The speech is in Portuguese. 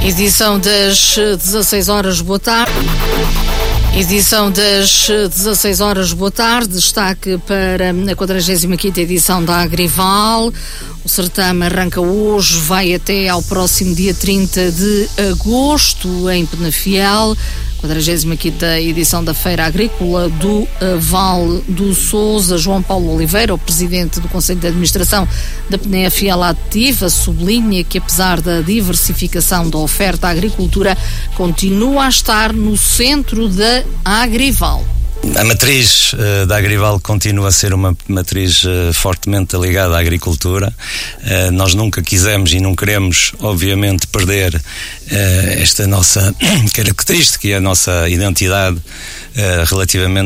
Edição das 16 horas, boa tarde. Edição das 16 horas, boa tarde. Destaque para a 45ª edição da Agrival. O certame arranca hoje, vai até ao próximo dia 30 de agosto em Penafiel. 45ª edição da Feira Agrícola do Val do Sousa. João Paulo Oliveira, o presidente do Conselho de Administração da Penafiel Ativa, sublinha que apesar da diversificação da oferta, a agricultura continua a estar no centro da Agrival. A matriz da Agrival continua a ser uma matriz fortemente ligada à agricultura. Nós nunca quisemos e não queremos, obviamente, perder esta nossa característica e a nossa identidade relativamente